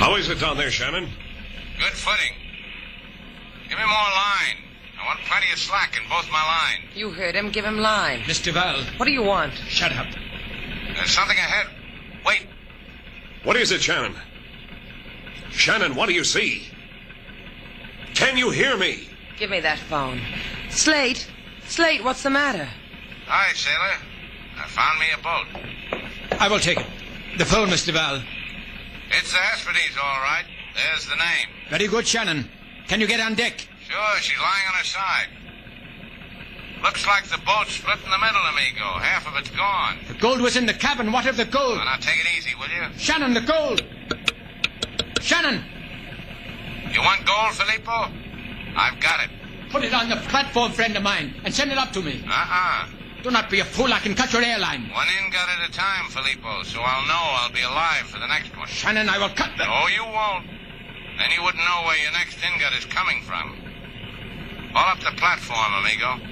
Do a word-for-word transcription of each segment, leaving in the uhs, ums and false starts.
How is it down there, Shannon? Good footing. Give me more line. I want plenty of slack in both my line. You heard him. Give him line. Mister Val. What do you want? Shut up. There's something ahead. Wait. What is it, Shannon? Shannon, what do you see? Can you hear me? Give me that phone. Slate. Slate, what's the matter? Hi, sailor. I found me a boat. I will take it. The phone, Mister Val. It's the Hesperides, all right. There's the name. Very good, Shannon. Can you get on deck? Sure, she's lying on her side. Looks like the boat's split in the middle, amigo. Half of it's gone. The gold was in the cabin. What of the gold? Well, now take it easy, will you? Shannon, the gold! Shannon! You want gold, Filippo? I've got it. Put it on the platform, friend of mine, and send it up to me. Uh-uh. Do not be a fool. I can cut your airline. One ingot at a time, Filippo, so I'll know I'll be alive for the next one. Shannon, I will cut them. No, you won't. Then you wouldn't know where your next ingot is coming from. Haul up the platform, amigo.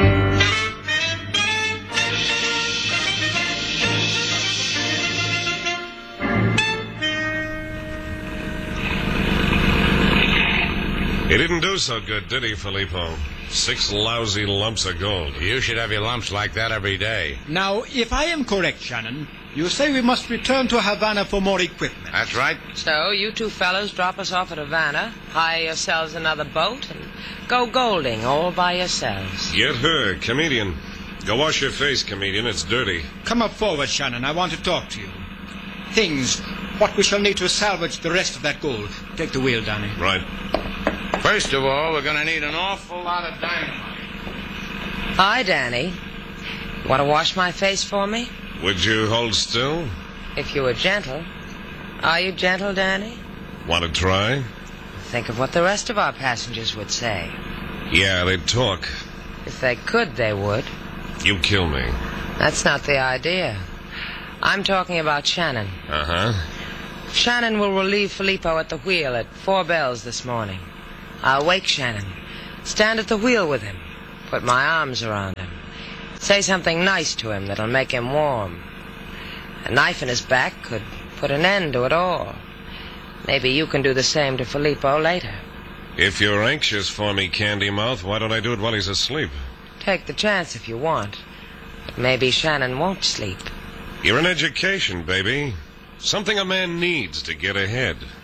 He didn't do so good, did he, Filippo? Six lousy lumps of gold. You should have your lumps like that every day. Now, if I am correct, Shannon, you say we must return to Havana for more equipment. That's right. So, you two fellows drop us off at Havana, hire yourselves another boat, and go golding all by yourselves. Get her, comedian. Go wash your face, comedian. It's dirty. Come up forward, Shannon. I want to talk to you. Things, what we shall need to salvage the rest of that gold. Take the wheel, Danny. Right. First of all, we're going to need an awful lot of dynamite. Hi, Danny. Want to wash my face for me? Would you hold still? If you were gentle. Are you gentle, Danny? Want to try? Think of what the rest of our passengers would say. Yeah, they'd talk. If they could, they would. You kill me. That's not the idea. I'm talking about Shannon. Uh-huh. Shannon will relieve Filippo at the wheel at four bells this morning. I'll wake Shannon. Stand at the wheel with him. Put my arms around him. Say something nice to him that'll make him warm. A knife in his back could put an end to it all. Maybe you can do the same to Filippo later. If you're anxious for me, Candy Mouth, why don't I do it while he's asleep? Take the chance if you want. But maybe Shannon won't sleep. You're an education, baby. Something a man needs to get ahead.